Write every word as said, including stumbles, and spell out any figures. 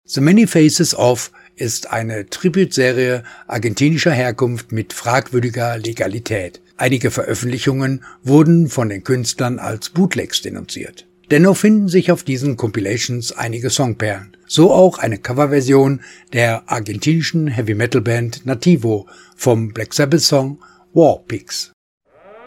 The Many Faces of ist eine Tribute-Serie argentinischer Herkunft mit fragwürdiger Legalität. Einige Veröffentlichungen wurden von den Künstlern als Bootlegs denunziert. Dennoch finden sich auf diesen Compilations einige Songperlen. So auch eine Coverversion der argentinischen Heavy-Metal-Band Nativo vom Black Sabbath-Song War Pigs.